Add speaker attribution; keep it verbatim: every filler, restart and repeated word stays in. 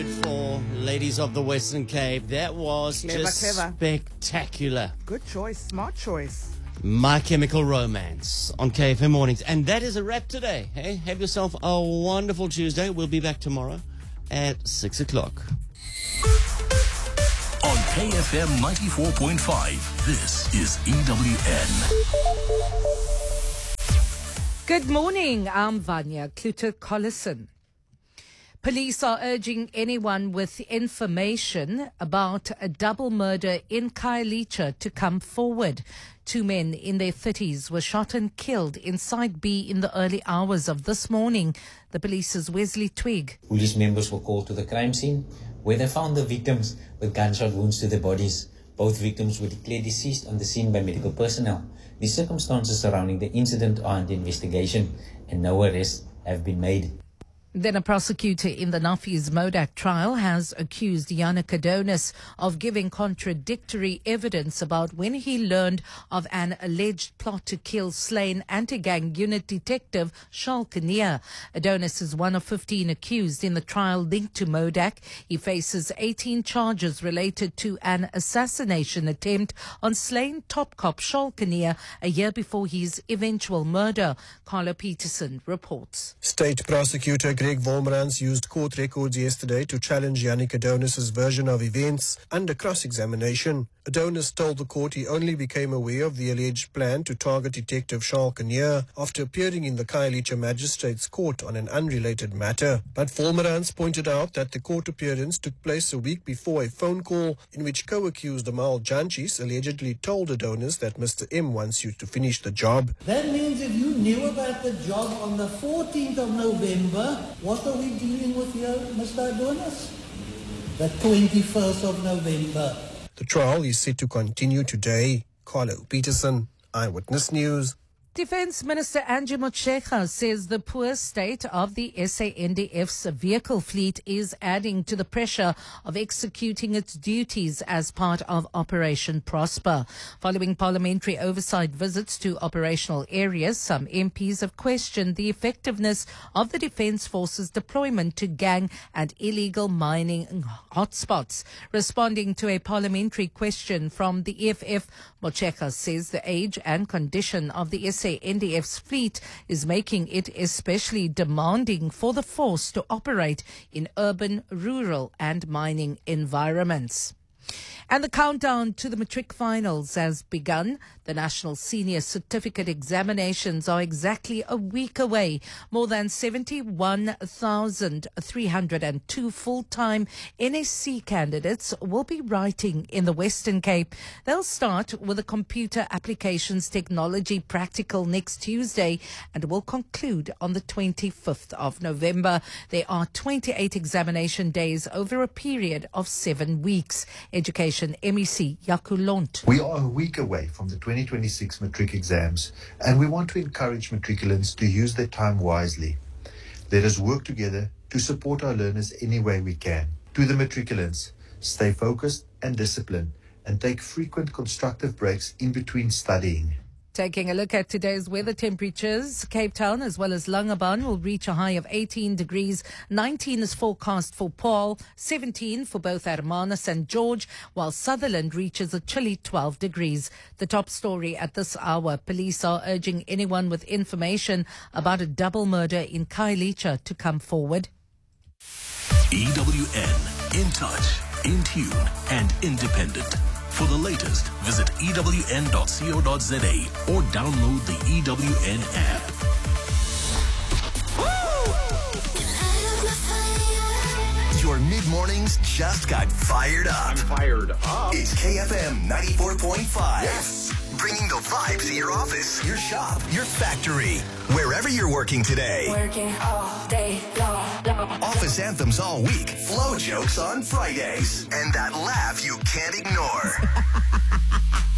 Speaker 1: For ladies of the Western Cape, that was
Speaker 2: Clever,
Speaker 1: just
Speaker 2: clever.
Speaker 1: spectacular.
Speaker 2: Good choice, smart choice.
Speaker 1: My Chemical Romance on K F M Mornings. And that is a wrap today. Hey, have yourself a wonderful Tuesday. We'll be back tomorrow at six o'clock.
Speaker 3: On K F M ninety-four point five, this is E W N.
Speaker 4: Good morning, I'm Vanya Kluter-Collison. Police are urging anyone with information about a double murder in Khayelitsha to come forward. Two men in their thirties were shot and killed in Site B in the early hours of this morning. The police's Wesley Twig.
Speaker 5: Police members were called to the crime scene, where they found the victims with gunshot wounds to their bodies. Both victims were declared deceased on the scene by medical personnel. The circumstances surrounding the incident are under investigation, and no arrests have been made.
Speaker 4: Then a prosecutor in the Nafi's Modak trial has accused Yannick Adonis of giving contradictory evidence about when he learned of an alleged plot to kill slain anti-gang unit detective Charles Kinnear. Adonis is one of fifteen accused in the trial linked to Modak. He faces eighteen charges related to an assassination attempt on slain top cop Charles Kinnear a year before his eventual murder. Carlo Peterson reports.
Speaker 6: State prosecutor Greg Wolmerans used court records yesterday to challenge Yannick Adonis' version of events under cross-examination. Adonis told the court he only became aware of the alleged plan to target Detective Charles Kinnear after appearing in the Khayelitsha Magistrates Court on an unrelated matter. But Wolmerans pointed out that the court appearance took place a week before a phone call in which co-accused Amal Janchis allegedly told Adonis that Mister M wants you to finish the job.
Speaker 7: That means if you knew about the job on the fourteenth of November, what are we dealing with here, Mister Adonis? The twenty-first of November.
Speaker 6: The trial is set to continue today. Carlo Peterson, Eyewitness News.
Speaker 4: Defence Minister Angie Motshekga says the poor state of the S A N D F's vehicle fleet is adding to the pressure of executing its duties as part of Operation Prosper. Following parliamentary oversight visits to operational areas, some M Ps have questioned the effectiveness of the Defence Force's deployment to gang and illegal mining hotspots. Responding to a parliamentary question from the E F F, Motshekga says the age and condition of the S A N D F's fleet is making it especially demanding for the force to operate in urban, rural and mining environments. And the countdown to the matric finals has begun. The National Senior Certificate examinations are exactly a week away. More than seventy-one thousand three hundred two full-time N S C candidates will be writing in the Western Cape. They'll start with a computer applications technology practical next Tuesday and will conclude on the twenty-fifth of November. There are twenty-eight examination days over a period of seven weeks. Education M E C Yaku Lont.
Speaker 8: We are a week away from the twenty twenty-six matric exams, and we want to encourage matriculants to use their time wisely. Let us work together to support our learners any way we can. To the matriculants, stay focused and disciplined, and take frequent constructive breaks in between studying.
Speaker 4: Taking a look at today's weather temperatures, Cape Town as well as Langebaan will reach a high of eighteen degrees. nineteen is forecast for Paul, seventeen for both Hermanus and George, while Sutherland reaches a chilly twelve degrees. The top story at this hour, police are urging anyone with information about a double murder in Khayelitsha to come forward.
Speaker 3: E W N, in touch, in tune and independent. For the latest, visit E W N dot co dot za or download the E W N app.
Speaker 9: Your mid-mornings just got fired up.
Speaker 10: I'm fired up.
Speaker 9: It's K F M ninety-four point five.
Speaker 10: Yes.
Speaker 9: Bringing the vibes to your office, your shop, your factory, wherever you're working today.
Speaker 11: Working all day long, long.
Speaker 9: Office anthems all week, flow jokes on Fridays, and that laugh you can't ignore.